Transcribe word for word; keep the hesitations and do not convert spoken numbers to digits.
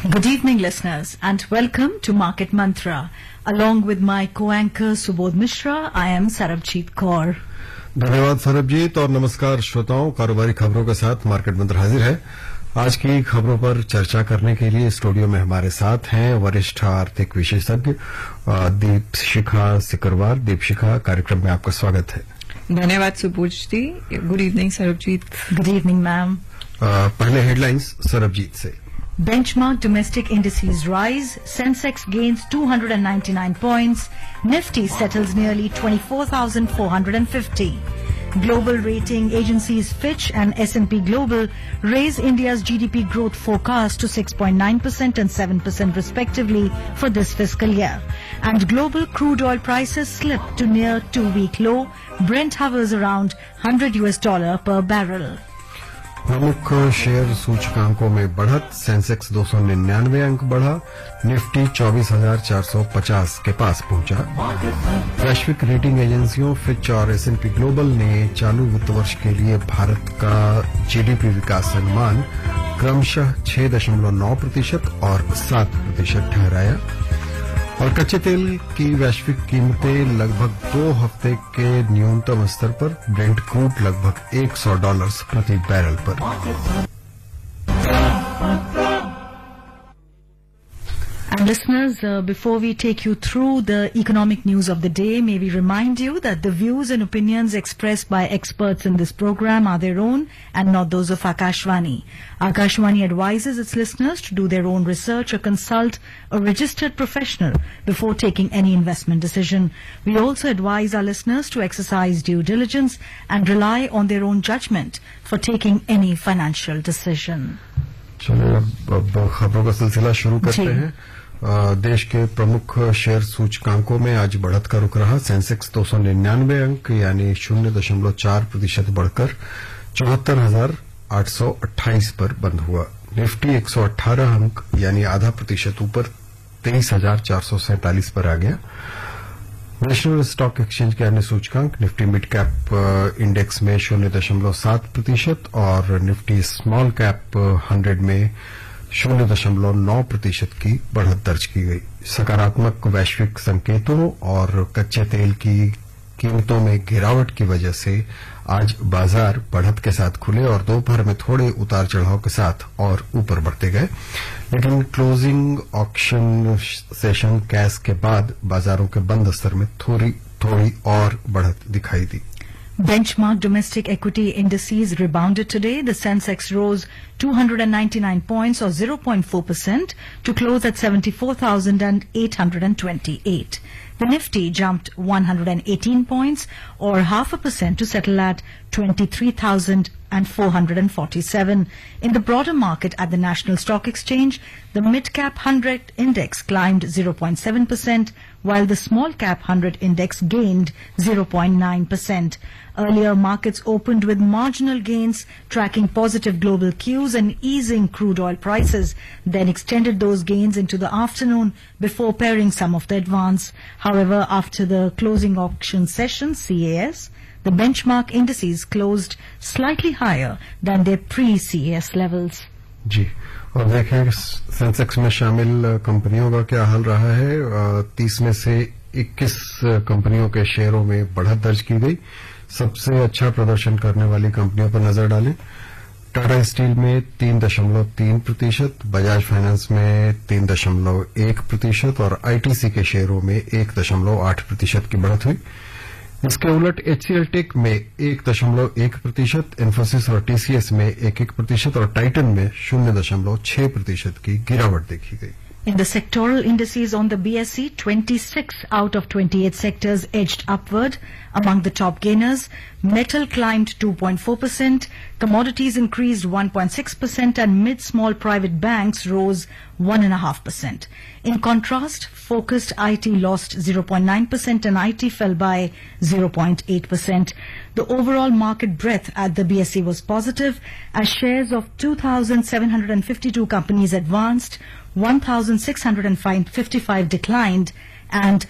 Good evening, listeners, and welcome to Market Mantra. Along with my co-anchor Subodh Mishra, I am Sarabjit Kaur. धन्यवाद सरबजीत और नमस्कार श्रोताओं। कारोबारी खबरों के साथ मार्केट मंत्र हाजिर है। आज की खबरों पर चर्चा करने के लिए स्टूडियो में हमारे साथ हैं वरिष्ठ आर्थिक विशेषज्ञ दीपशिखा सिकरवार। दीपशिखा, कार्यक्रम में आपका स्वागत है। धन्यवाद सुबोध जी। Good evening Sarabjit. Good evening, ma'am. पहले हेडलाइंस सरबजीत से। Benchmark domestic indices rise. Sensex gains two hundred ninety-nine points. Nifty settles nearly twenty-four thousand four hundred fifty. Global rating agencies Fitch and S and P Global raise India's G D P growth forecast to six point nine percent and seven percent respectively for this fiscal year. And global crude oil prices slip to near two-week low. Brent hovers around one hundred U S dollar per barrel. प्रमुख share सूचकांकों में बढ़त। Sensex दो सौ निन्यानवे अंक बढ़ा। Nifty चौबीस हजार चार सौ पचास के पास पहुंचा। वैश्विक रेटिंग एजेंसियों फिच और एस एंड पी ग्लोबल ने चालू वित्त वर्ष के लिए भारत का जीडीपी विकास अनुमान क्रमशः छह दशमलव नौ प्रतिशत और सात प्रतिशत ठहराया। और कच्चे तेल की वैश्विक कीमतें लगभग दो हफ्ते के न्यूनतम स्तर पर। ब्रेंट क्रूड लगभग एक सौ डॉलर प्रति बैरल पर। And listeners, uh, before we take you through the economic news of the day, may we remind you that the views and opinions expressed by experts in this program are their own and not those of Akashvani. Akashvani advises its listeners to do their own research or consult a registered professional before taking any investment decision. We also advise our listeners to exercise due diligence and rely on their own judgment for taking any financial decision. चलिए अब खबरों का सिलसिला शुरू करते हैं। देश के प्रमुख शेयर सूचकांकों में आज बढ़त का रुख रहा। सेंसेक्स दो सौ निन्यानवे अंक यानी शून्य दशमलव चार प्रतिशत बढ़कर चौहत्तर हजार आठ सौ अट्ठाईस पर बंद हुआ। निफ्टी एक सौ अट्ठारह अंक यानी आधा प्रतिशत ऊपर तेईस हजार चार सौ सैंतालीस पर आ गया। नेशनल स्टॉक एक्सचेंज के अन्य सूचकांक निफ्टी मिड कैप इंडेक्स में शून्य दशमलव सात प्रतिशत और निफ्टी स्मॉल कैप हंड्रेड में शून्य दशमलव नौ प्रतिशत की बढ़त दर्ज की गई। सकारात्मक वैश्विक संकेतों और कच्चे तेल की कीमतों में गिरावट की वजह से आज बाजार बढ़त के साथ खुले और दोपहर में थोड़े उतार चढ़ाव के साथ और ऊपर बढ़ते गए। लेकिन क्लोजिंग ऑक्शन सेशन कैश के बाद बाजारों के बंद स्तर में थोड़ी थोड़ी और बढ़त दिखाई दी। Benchmark domestic equity indices rebounded today. The Sensex rose two hundred ninety-nine points or zero point four percent to close at seventy-four thousand eight hundred twenty-eight. The Nifty jumped one hundred eighteen points or half a percent to settle at twenty-three thousand four hundred forty-seven. In the broader market at the National Stock Exchange, the mid-cap one hundred index climbed zero point seven percent while the small-cap one hundred index gained zero point nine percent. Earlier, markets opened with marginal gains, tracking positive global cues and easing crude oil prices, then extended those gains into the afternoon before paring some of the advance. However, after the closing auction session, C A S, the benchmark indices closed slightly higher than their pre-C A S levels. जी, और देखें Sensex में शामिल कंपनियों का क्या हाल रहा है। तीस में से इक्कीस कंपनियों के शेयरों में बढ़त दर्ज की गई। सबसे अच्छा प्रदर्शन करने वाली कंपनियों पर नजर डालें। टाटा स्टील में तीन दशमलव तीन प्रतिशत, बजाज फाइनेंस में तीन दशमलव एक प्रतिशत और आईटीसी के शेयरों में एक दशमलव आठ प्रतिशत की बढ़त हुई। इसके उलट एचसीएल टेक में एक दशमलव एक प्रतिशत, इन्फोसिस और टीसीएस में एक एक प्रतिशत और टाइटन में शून्य दशमलव छह प्रतिशत की गिरावट देखी गई। In the sectoral indices on the B S E, twenty-six out of twenty-eight sectors edged upward. Among the top gainers, metal climbed two point four percent, commodities increased one point six percent and mid-small private banks rose one point five percent. In contrast, focused I T lost zero point nine percent and I T fell by zero point eight percent. The overall market breadth at the B S E was positive as shares of two thousand seven hundred fifty-two companies advanced, one thousand six hundred fifty-five declined and